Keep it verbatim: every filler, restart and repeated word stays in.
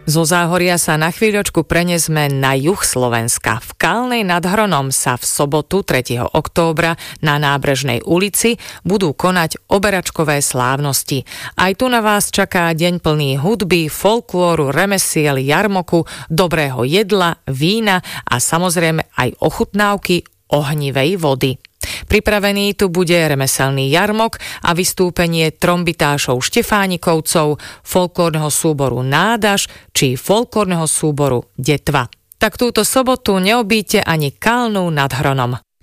Zo Záhoria sa na chvíľočku prenesme na juh Slovenska. V Kalnej nad Hronom sa v sobotu tretieho októbra na Nábrežnej ulici budú konať oberačkové slávnosti. Aj tu na vás čaká deň plný hudby, folklóru, remesiel, jarmoku, dobrého jedla, vína a samozrejme aj ochutnávky ohnivej vody. Pripravený tu bude remeselný jarmok a vystúpenie trombitášov Štefánikovcov, folklórneho súboru Nádaž či folklórneho súboru Detva. Tak túto sobotu neobíďte ani Kalnu nad Hronom.